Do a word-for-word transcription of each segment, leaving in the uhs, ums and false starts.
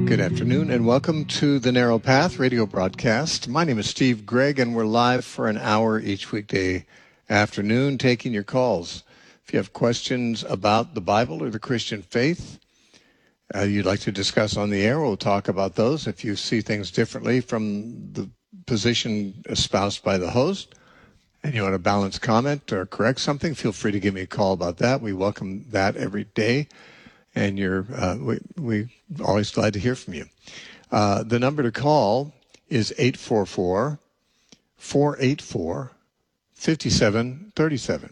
Good afternoon and welcome to the Narrow Path radio broadcast. My name is Steve Gregg and we're live for an hour each weekday afternoon taking your calls. If you have questions about the Bible or the Christian faith uh, you'd like to discuss on the air, we'll talk about those. If you see things differently from the position espoused by the host and you want to balance comment or correct something, feel free to give me a call about that. We welcome that every day. And you're, uh, we, we always glad to hear from you. Uh, the number to call is eight four four, four eight four, five seven three seven.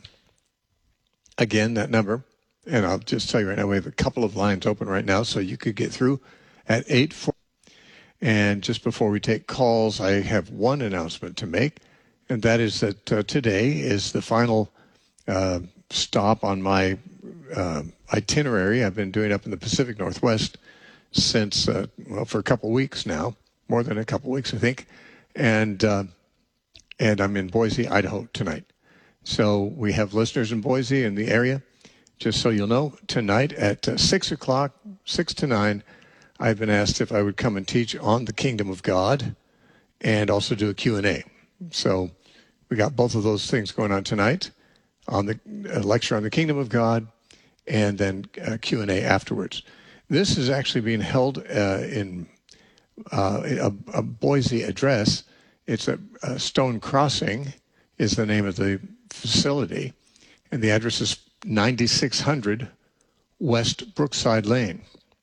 Again, that number, and I'll just tell you right now, we have a couple of lines open right now, so you could get through at eight four. And just before we take calls, I have one announcement to make, and that is that uh, today is the final uh, stop on my uh, itinerary I've been doing up in the Pacific Northwest since, uh, well, for a couple weeks now, more than a couple weeks, I think. And, uh, and I'm in Boise, Idaho tonight. So we have listeners in Boise in the area. Just so you'll know, tonight at uh, six o'clock, six to nine, I've been asked if I would come and teach on the Kingdom of God and also do a Q and A. So we got both of those things going on tonight, on the uh, lecture on the Kingdom of God, and then uh, Q and A afterwards. This is actually being held uh, in uh, a, a Boise address. It's a, a Stone Crossing is the name of the facility, and the address is ninety-six hundred West Brookside Lane.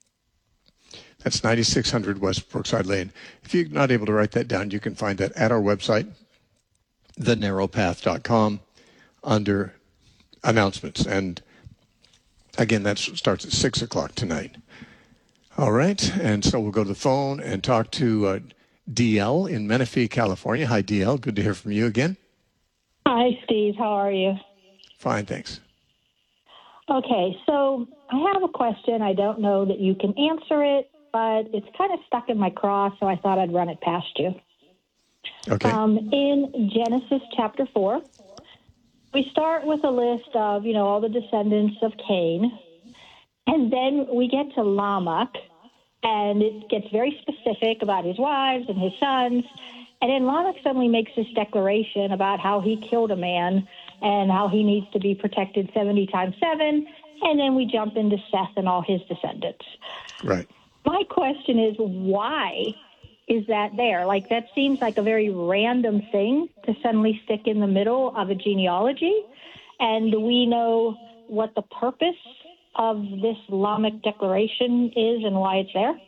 That's ninety-six hundred West Brookside Lane. If you're not able to write that down, you can find that at our website, the narrow path dot com, under announcements. And again, that starts at six o'clock tonight. All right, and so we'll go to the phone and talk to uh, D L in Menifee, California. Hi, D L. Good to hear from you again. Hi, Steve. How are you? Fine, thanks. Okay, so I have a question. I don't know that you can answer it, but it's kind of stuck in my craw, so I thought I'd run it past you. Okay. Um, in Genesis chapter four, we start with a list of, you know, all the descendants of Cain, and then we get to Lamech, and it gets very specific about his wives and his sons, and then Lamech suddenly makes this declaration about how he killed a man and how he needs to be protected seventy times seven, and then we jump into Seth and all his descendants. Right. My question is, why is that there? Like, that seems like a very random thing to suddenly stick in the middle of a genealogy. And do we know what the purpose of this Lamech declaration is and why it's there?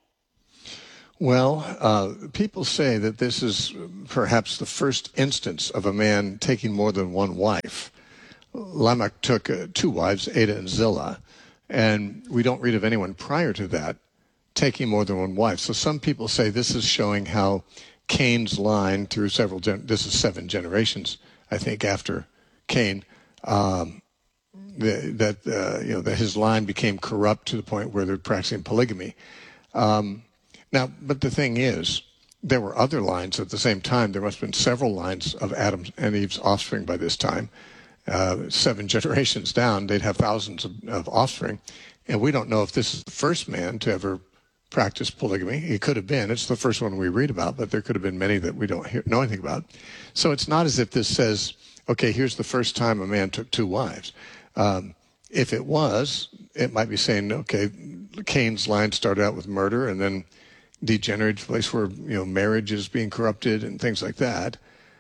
Well, uh, people say that this is perhaps the first instance of a man taking more than one wife. Lamech took uh, two wives, Ada and Zillah, and we don't read of anyone prior to that taking more than one wife. So some people say this is showing how Cain's line through several, gen- this is seven generations, I think, after Cain, um, the, that, uh, you know, that his line became corrupt to the point where they're practicing polygamy. Um, now, but the thing is, there were other lines at the same time. There must have been several lines of Adam and Eve's offspring by this time. Uh, seven generations down, they'd have thousands of, of offspring. And we don't know if this is the first man to ever practice polygamy. It could have been. It's the first one we read about, but there could have been many that we don't hear, know anything about. So it's not as if this says, okay, here's the first time a man took two wives. Um, if it was, it might be saying, okay, Cain's line started out with murder and then degenerated to a place where, you know, marriage is being corrupted and things like that.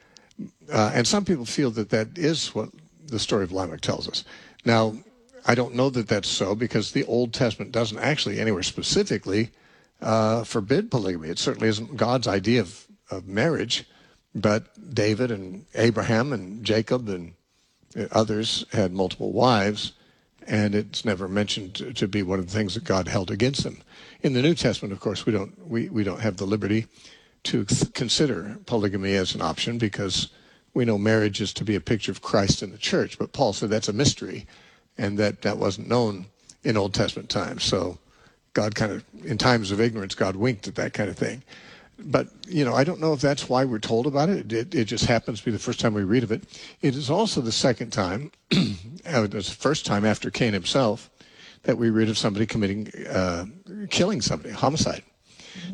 Uh, and some people feel that that is what the story of Lamech tells us. Now, I don't know that that's so because the Old Testament doesn't actually anywhere specifically uh, forbid polygamy. It certainly isn't God's idea of, of marriage, but David and Abraham and Jacob and others had multiple wives, and it's never mentioned to, to be one of the things that God held against them. In the New Testament, of course, we don't we, we don't have the liberty to th- consider polygamy as an option because we know marriage is to be a picture of Christ in the church. But Paul said that's a mystery, and that, that wasn't known in Old Testament times. So God kind of, in times of ignorance, God winked at that kind of thing. But, you know, I don't know if that's why we're told about it. It, it just happens to be the first time we read of it. It is also the second time, it was the first time after Cain himself, that we read of somebody committing, uh, killing somebody, homicide.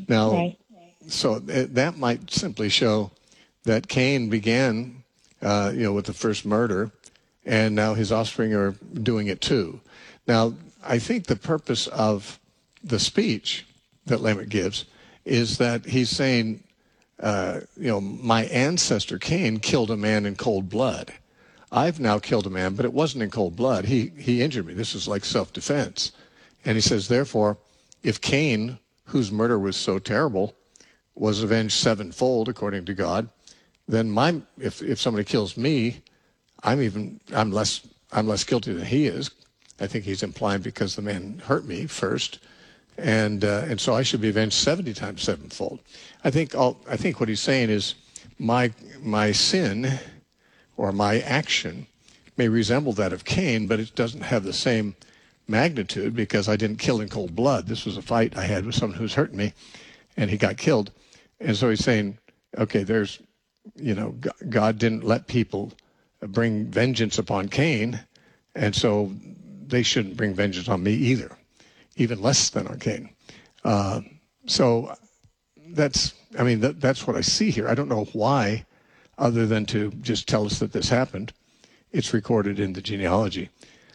Now, Right. so it, that might simply show that Cain began, uh, you know, with the first murder, and now his offspring are doing it too. Now, I think the purpose of the speech that Lamech gives is that he's saying, uh, you know, my ancestor Cain killed a man in cold blood. I've now killed a man, but it wasn't in cold blood. He he injured me. This is like self-defense. And he says, therefore, if Cain, whose murder was so terrible, was avenged sevenfold according to God, then my if if somebody kills me, I'm even I'm less I'm less guilty than he is. I think he's implying because the man hurt me first, and uh, and so I should be avenged seventy times sevenfold. I think all I think what he's saying is my my sin or my action may resemble that of Cain, but it doesn't have the same magnitude because I didn't kill in cold blood. This was a fight I had with someone who's hurting me, and he got killed. And so he's saying, okay, there's, you know, God didn't let people bring vengeance upon Cain, and so they shouldn't bring vengeance on me either, even less than on Cain. Uh, so that's, I mean, that, that's what I see here. I don't know why, other than to just tell us that this happened. It's recorded in the genealogy.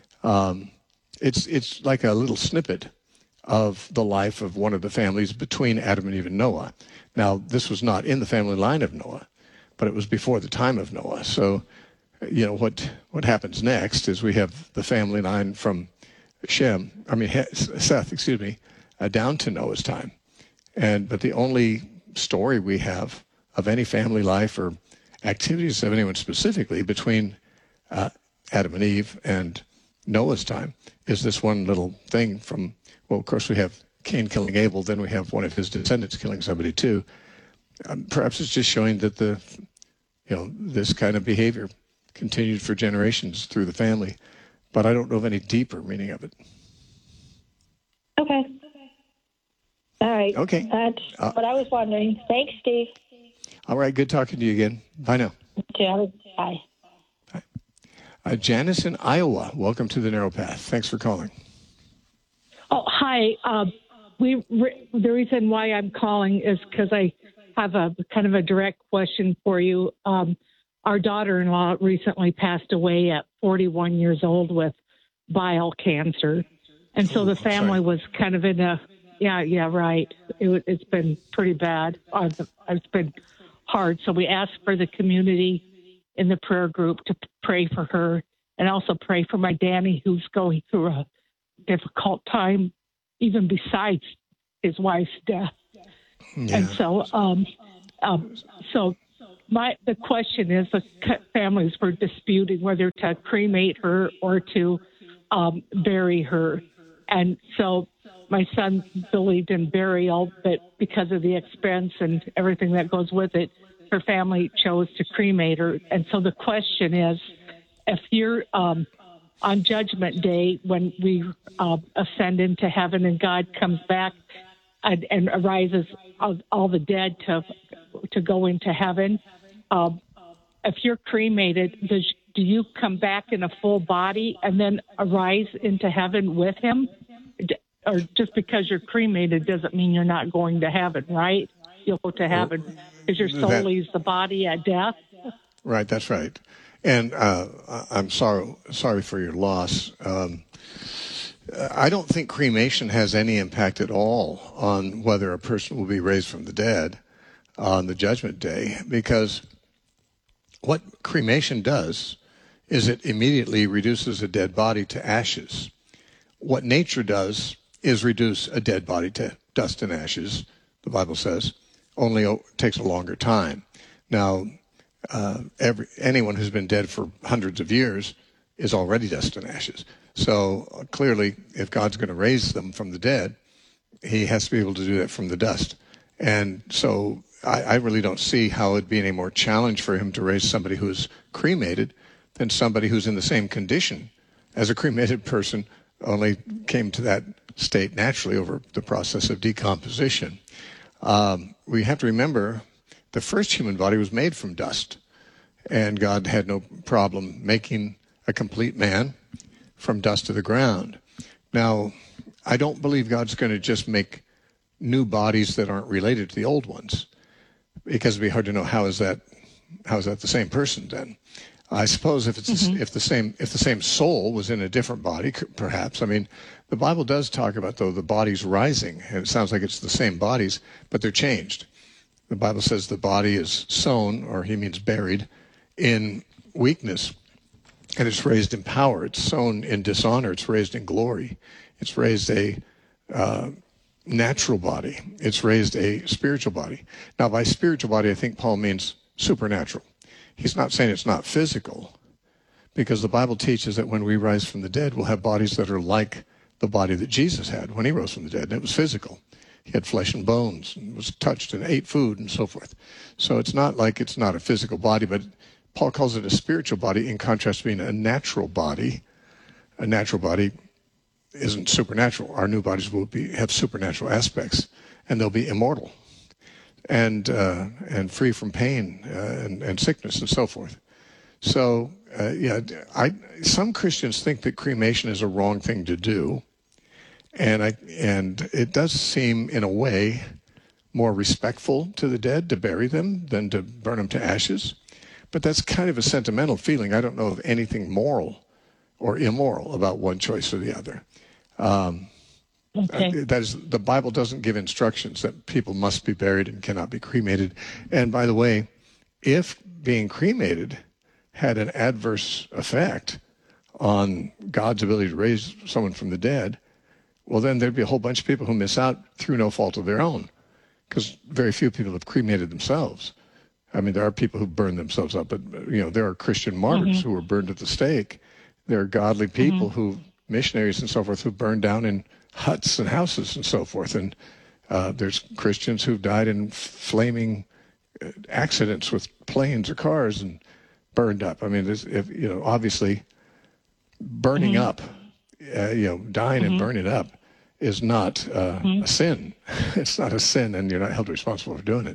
Um, it's it's like a little snippet of the life of one of the families between Adam and Eve and Noah. Now, this was not in the family line of Noah, but it was before the time of Noah. So, you know, what what happens next is we have the family line from Shem, I mean, Seth, excuse me, uh, down to Noah's time. And but the only story we have of any family life or activities of anyone specifically between uh, Adam and Eve and Noah's time is this one little thing from, well, of course we have Cain killing Abel, then we have one of his descendants killing somebody too. Um, perhaps it's just showing that the, you know, this kind of behavior continued for generations through the family, but I don't know of any deeper meaning of it. Okay. All right. Okay. That's uh, what I was wondering. Thanks, Steve. All right, good talking to you again. Bye now. Bye. Uh, Janice in Iowa, welcome to the Narrow Path. Thanks for calling. Oh, hi. Uh, we re- the reason why I'm calling is because I have a kind of a direct question for you. Um, our daughter-in-law recently passed away at forty-one years old with bile cancer, and so Ooh, the family was kind of in a yeah, yeah, right. It, it's been pretty bad. Uh, it's been hard. So we asked for the community in the prayer group to pray for her and also pray for my Danny, who's going through a difficult time, even besides his wife's death. Yeah. And so, um, um, so my the question is, the families were disputing whether to cremate her or to um, bury her, and so my son believed in burial, but because of the expense and everything that goes with it, her family chose to cremate her. And so the question is, if you're um, on Judgment Day, when we uh, ascend into heaven and God comes back and, and arises all, all the dead to to go into heaven, uh, if you're cremated, does, do you come back in a full body and then arise into heaven with him? Or just because you're cremated doesn't mean you're not going to heaven, right? You'll go to heaven because your soul that, leaves the body at death. Right, that's right. And uh, I'm sorry, sorry for your loss. Um, I don't think cremation has any impact at all on whether a person will be raised from the dead on the Judgment Day, because what cremation does is it immediately reduces a dead body to ashes. What nature does is reduce a dead body to dust and ashes, the Bible says, only it takes a longer time. Now, uh, every anyone who's been dead for hundreds of years is already dust and ashes. So uh, clearly, if God's going to raise them from the dead, he has to be able to do that from the dust. And so I, I really don't see how it'd be any more challenge for him to raise somebody who's cremated than somebody who's in the same condition as a cremated person, only came to that state naturally over the process of decomposition. Um, we have to remember the first human body was made from dust, and God had no problem making a complete man from dust to the ground. Now, I don't believe God's going to just make new bodies that aren't related to the old ones, because it'd be hard to know how is that how is that the same person then. I suppose if it's mm-hmm. if the same if the same soul was in a different body, perhaps. I mean, the Bible does talk about, though, the bodies rising, and it sounds like it's the same bodies, but they're changed. The Bible says the body is sown, or he means buried, in weakness, and it's raised in power. It's sown in dishonor. It's raised in glory. It's raised a uh, natural body. It's raised a spiritual body. Now, by spiritual body, I think Paul means supernatural. He's not saying it's not physical, because the Bible teaches that when we rise from the dead, we'll have bodies that are like the body that Jesus had when he rose from the dead, and it was physical. He had flesh and bones, and was touched and ate food and so forth. So it's not like it's not a physical body, but Paul calls it a spiritual body in contrast to being a natural body. A natural body isn't supernatural. Our new bodies will be have supernatural aspects, and they'll be immortal and uh, and free from pain uh, and, and sickness and so forth. So, uh, yeah, I, some Christians think that cremation is a wrong thing to do, and I and it does seem, in a way, more respectful to the dead to bury them than to burn them to ashes. But that's kind of a sentimental feeling. I don't know of anything moral or immoral about one choice or the other. Um, okay. uh, that is, the Bible doesn't give instructions that people must be buried and cannot be cremated. And by the way, if being cremated had an adverse effect on God's ability to raise someone from the dead, well, then there'd be a whole bunch of people who miss out through no fault of their own, because very few people have cremated themselves. I mean, there are people who burn themselves up, but, you know, there are Christian martyrs mm-hmm. who were burned at the stake. There are godly people mm-hmm. who, missionaries and so forth, who burned down in huts and houses and so forth. And uh, there's Christians who've died in flaming accidents with planes or cars and burned up. I mean, there's, if, you know, obviously burning mm-hmm. up, uh, you know, dying mm-hmm. and burning up is not uh, mm-hmm. a sin. It's not a sin, and you're not held responsible for doing it.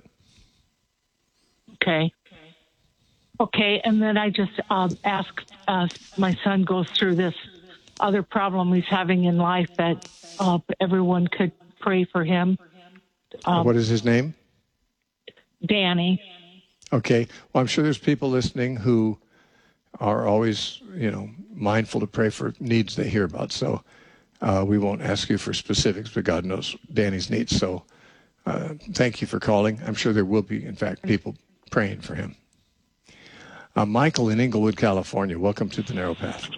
Okay. Okay, and then I just um, asked, uh, my son goes through this other problem he's having in life, that uh, everyone could pray for him. Um, what is his name? Danny. Okay. Well, I'm sure there's people listening who are always, you know, mindful to pray for needs they hear about. So uh, we won't ask you for specifics, but God knows Danny's needs. So uh, thank you for calling. I'm sure there will be, in fact, people praying for him. Uh, Michael in Inglewood, California. Welcome to the Narrow Path.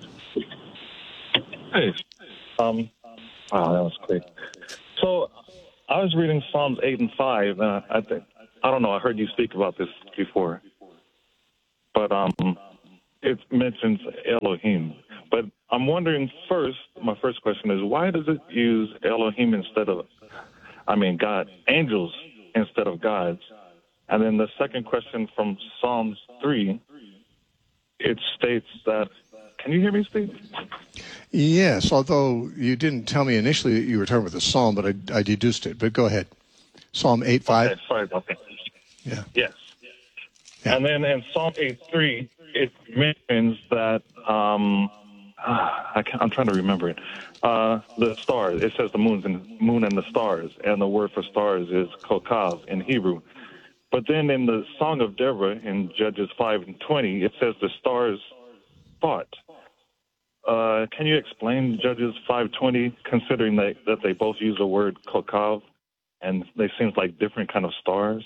Hey. Um, wow, that was quick. So I was reading Psalms eight and five, and I, I think, I don't know, I heard you speak about this before, but um, it mentions Elohim. But I'm wondering first, my first question is, why does it use Elohim instead of, I mean, God, angels instead of gods? And then the second question from Psalms three, it states that, can you hear me, Steve? Yes, although you didn't tell me initially that you were talking about the Psalm, but I, I deduced it. But go ahead. Psalm eight five. Okay, sorry about that. Yeah. Yes. Yeah. And then in Psalm eight three, it mentions that, um, I can't, I'm trying to remember it, uh, the stars. It says the moons and, moon and the stars, and the word for stars is kokav in Hebrew. But then in the Song of Deborah in Judges five and twenty, it says the stars fought. Uh, can you explain Judges five twenty, considering that, that they both use the word kokav, and they seem like different kind of stars?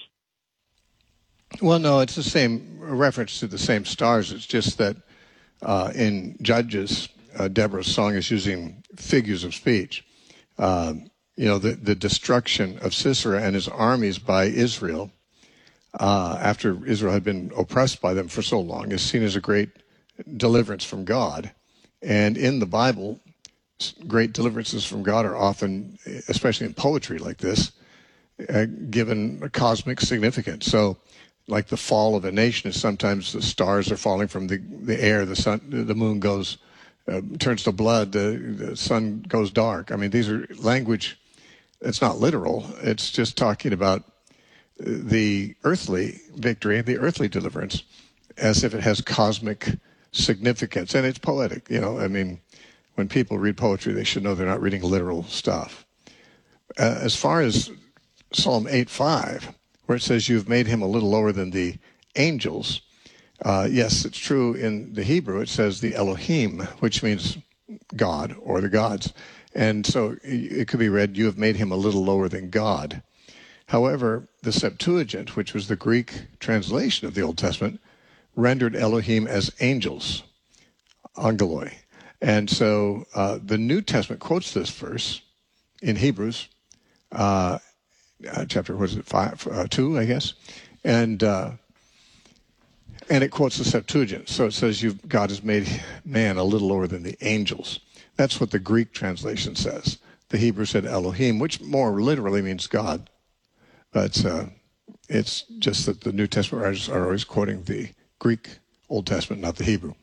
Well, no, it's the same reference to the same stars. It's just that uh, in Judges, uh, Deborah's song is using figures of speech. Uh, you know, the, the destruction of Sisera and his armies by Israel, uh, after Israel had been oppressed by them for so long, is seen as a great deliverance from God. And in the Bible, great deliverances from God are often, especially in poetry like this, uh, given a cosmic significance. So, like the fall of a nation is sometimes the stars are falling from the, the air, the sun, the moon goes, uh, turns to blood, the, the sun goes dark. I mean, these are language, it's not literal. It's just talking about the earthly victory, the earthly deliverance, as if it has cosmic significance. And it's poetic, you know. I mean, when people read poetry, they should know they're not reading literal stuff. Uh, as far as Psalm eight five, where it says you've made him a little lower than the angels. Uh, yes, it's true. In the Hebrew, it says the Elohim, which means God or the gods. And so it could be read, you have made him a little lower than God. However, the Septuagint, which was the Greek translation of the Old Testament, rendered Elohim as angels, angeloi. And so uh, the New Testament quotes this verse in Hebrews, uh, uh, chapter, what is it, five, uh, two, I guess, and uh, and it quotes the Septuagint. So it says, "You've God has made man a little lower than the angels." That's what the Greek translation says. The Hebrew said Elohim, which more literally means God. But uh, it's just that the New Testament writers are always quoting the Greek Old Testament, not the Hebrew.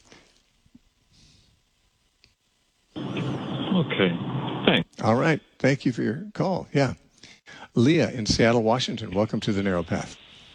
Okay. Thanks. All right. Thank you for your call. Yeah. Leah in Seattle, Washington. Welcome to the Narrow Path.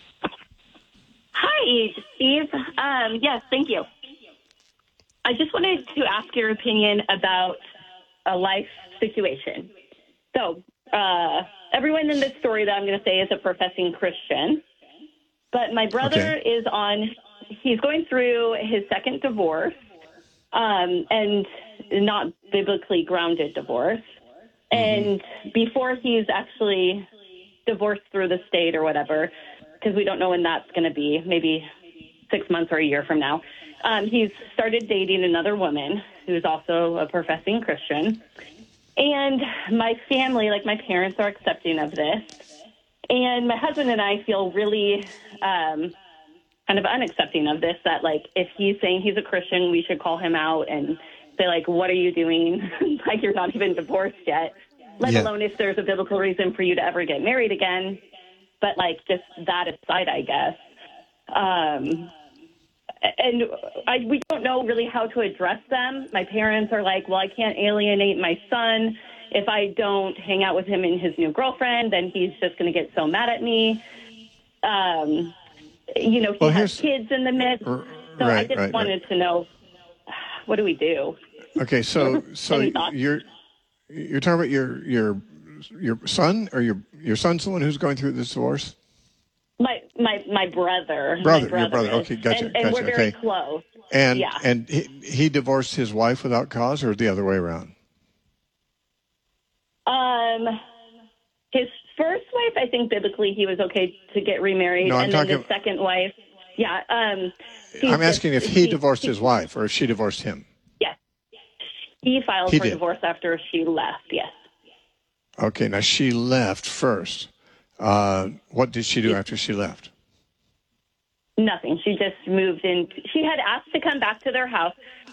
Hi, Steve. Um, yes, thank you. I just wanted to ask your opinion about a life situation. So, uh, everyone in this story that I'm going to say is a professing Christian, but my brother Okay. is on, he's going through his second divorce, um, and not biblically grounded divorce. And before he's actually divorced through the state or whatever, because we don't know when that's going to be, maybe six months or a year from now, um, he's started dating another woman who's also a professing Christian. And my family, like my parents, are accepting of this. And my husband and I feel really um, kind of unaccepting of this, that, like, if he's saying he's a Christian, we should call him out and say, like, what are you doing? Like, you're not even divorced yet, let Yeah. alone if there's a biblical reason for you to ever get married again. But, like, just that aside, I guess. Um, and I, we don't know really how to address them. My parents are like, well, I can't alienate my son. If I don't hang out with him and his new girlfriend, then he's just going to get so mad at me. Um, you know, he Well, has here's- kids in the midst. R- So I right, just right, wanted right. to know, what do we do? Okay, so so Any thoughts? you're you're talking about your your your son, or your your son's the one who's going through this divorce? My my my brother. Brother, my brother your brother. is. Okay, gotcha, And, and gotcha, we're very okay. close. And Yeah. and he, he divorced his wife without cause, or the other way around? Um, his first wife, I think biblically he was okay to get remarried, No, I'm and then talking- the second wife, yeah. Um, he's I'm asking just- if he divorced his wife or if she divorced him. Yes, he filed He for did. divorce after she left. Yes. Okay, now she left first. Uh, what did she do after she left? Nothing. She just moved in. She had asked to come back to their house.